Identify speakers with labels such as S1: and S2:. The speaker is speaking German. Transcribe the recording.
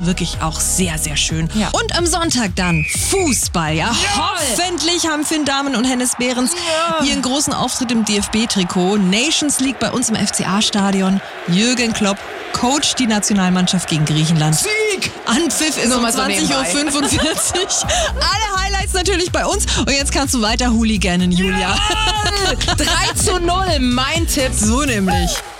S1: wirklich auch sehr, sehr schön.
S2: Ja.
S1: Und am Sonntag dann Fußball. Ja, hoffentlich haben Finn Dahmen und Hennes Behrens hier einen großen Auftritt im DFB-Trikot. Nations League bei uns im FCA-Stadion. Jürgen Klopp coacht die Nationalmannschaft gegen Griechenland.
S3: Sieg!
S1: Anpfiff ist um
S2: mal so
S1: 20.45 Uhr. Alle Highlights natürlich bei uns. Und jetzt kannst du weiter hooliganen, Julia.
S2: 3:0, mein Tipp.
S1: So nämlich.